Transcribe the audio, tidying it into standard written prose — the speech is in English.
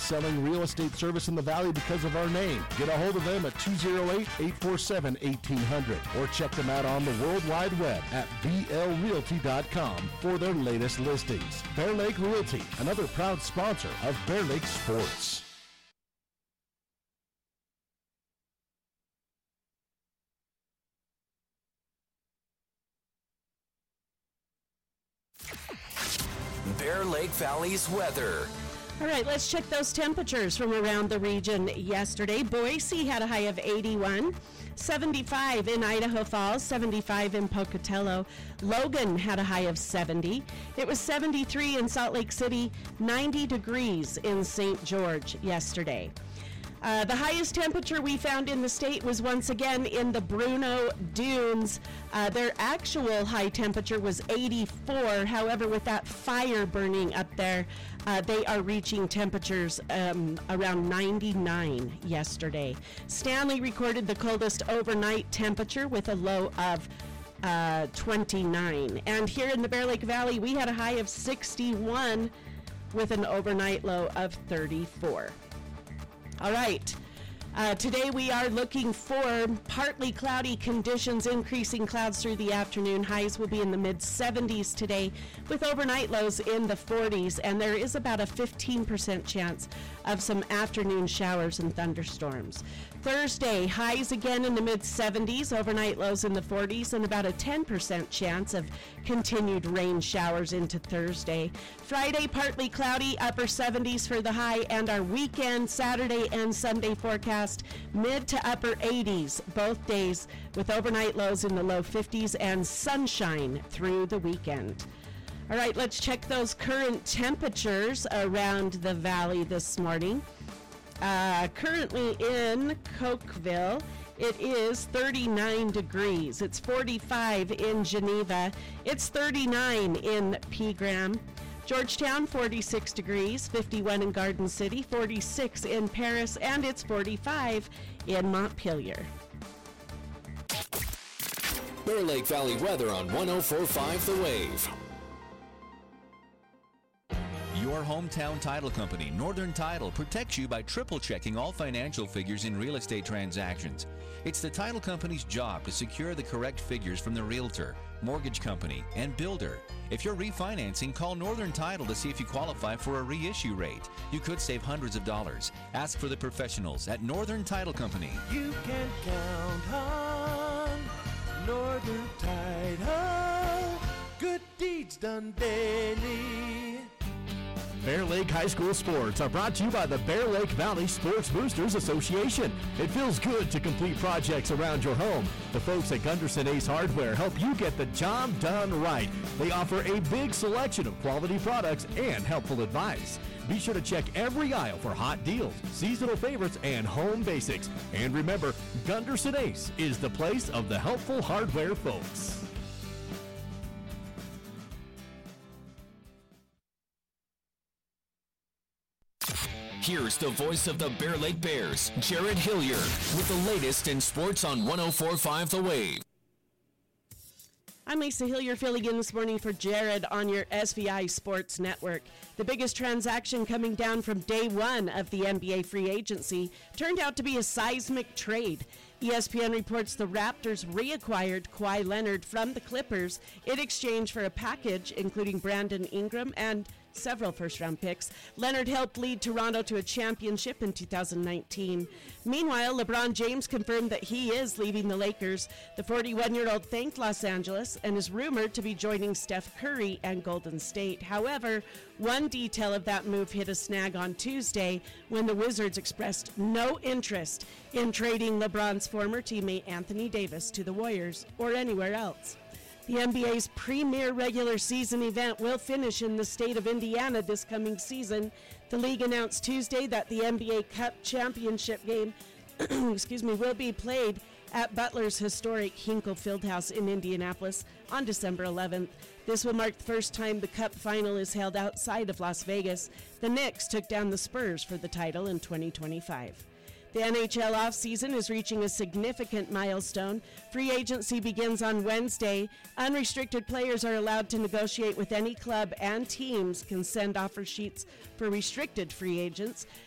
best-selling real estate service in the Valley because of our name. Get a hold of them at 208-847-1800 or check them out on the World Wide Web at blrealty.com for their latest listings. Bear Lake Realty, another proud sponsor of Bear Lake Sports. Bear Lake Valley's weather. All right, let's check those temperatures from around the region yesterday. Boise had a high of 81, 75 in Idaho Falls, 75 in Pocatello. Logan had a high of 70. It was 73 in Salt Lake City, 90 degrees in St. George yesterday. The highest temperature we found in the state was once again in the Bruneau Dunes. Their actual high temperature was 84. However, with that fire burning up there, they are reaching temperatures around 99 yesterday. Stanley recorded the coldest overnight temperature with a low of 29. And here in the Bear Lake Valley, we had a high of 61 with an overnight low of 34. All right. Today we are looking for partly cloudy conditions, increasing clouds through the afternoon. Highs will be in the mid-70s today with overnight lows in the 40s, and there is about a 15% chance of some afternoon showers and thunderstorms. Thursday, highs again in the mid-70s, overnight lows in the 40s, and about a 10% chance of continued rain showers into Thursday. Friday, partly cloudy, upper 70s for the high, and our weekend, Saturday and Sunday forecast, mid to upper 80s both days with overnight lows in the low 50s and sunshine through the weekend. All right, let's check those current temperatures around the valley this morning. Currently in Cokeville, it is 39 degrees. It's 45 in Geneva. It's 39 in Pegram. Georgetown, 46 degrees, 51 in Garden City, 46 in Paris, and it's 45 in Montpelier. Bear Lake Valley weather on 104.5 The Wave. Your hometown title company, Northern Title, protects you by triple checking all financial figures in real estate transactions. It's the title company's job to secure the correct figures from the realtor, mortgage company, and builder. If you're refinancing, call Northern Title to see if you qualify for a reissue rate. You could save hundreds of dollars. Ask for the professionals at Northern Title Company. You can count on Northern Title. Good deeds done daily. Bear Lake High School sports are brought to you by the Bear Lake Valley Sports Boosters Association. It feels good to complete projects around your home. The folks at Gunderson Ace Hardware help you get the job done right. They offer a big selection of quality products and helpful advice. Be sure to check every aisle for hot deals, seasonal favorites, and home basics. And remember, Gunderson Ace is the place of the helpful hardware folks. Here's the voice of the Bear Lake Bears, Jared Hillier, with the latest in sports on 104.5 The Wave. I'm Lisa Hillier filling in this morning for Jared on your SVI Sports Network. The biggest transaction coming down from day one of the NBA free agency turned out to be a seismic trade. ESPN reports the Raptors reacquired Kawhi Leonard from the Clippers in exchange for a package including Brandon Ingram and several first-round picks. Leonard helped lead Toronto to a championship in 2019. Meanwhile, LeBron James confirmed that he is leaving the Lakers. The 41-year-old thanked Los Angeles and is rumored to be joining Steph Curry and Golden State. However, one detail of that move hit a snag on Tuesday when the Wizards expressed no interest in trading LeBron's former teammate Anthony Davis to the Warriors or anywhere else. The NBA's premier regular season event will finish in the state of Indiana this coming season. The league announced Tuesday that the NBA Cup championship game will be played at Butler's historic Hinkle Fieldhouse in Indianapolis on December 11th. This will mark the first time the Cup final is held outside of Las Vegas. The Knicks took down the Spurs for the title in 2025. The NHL offseason is reaching a significant milestone. Free agency begins on Wednesday. Unrestricted players are allowed to negotiate with any club, and teams can send offer sheets for restricted free agents.